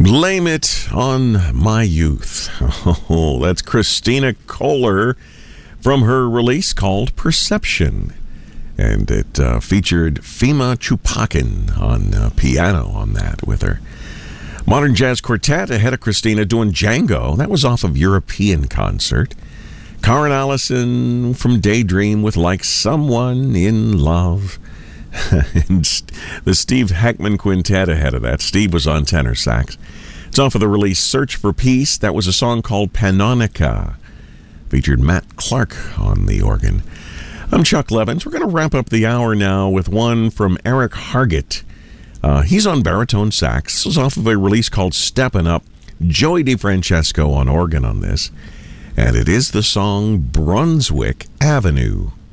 Blame It on My Youth. Oh, that's Christina Kohler from her release called Perception. And it featured Fima Chupakin on piano on that with her. Modern Jazz Quartet ahead of Christina doing Django. That was off of European Concert. Karen Allison from Daydream with Like Someone in Love. And the Steve Heckman Quintet ahead of that. Steve was on tenor sax. It's off of the release Search for Peace. That was a song called Panonica. Featured Matt Clark on the organ. I'm Chuck Levins. We're going to wrap up the hour now with one from Eric Hargett. He's on baritone sax. This was off of a release called Steppin' Up. Joey DeFrancesco on organ on this. And it is the song Brunswick Avenue.